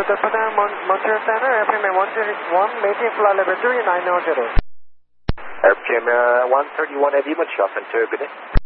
Good afternoon, Montreal Center, RPM 131, maintain flight level 3900. RPM 131 Eddie, Montreal Center, good day.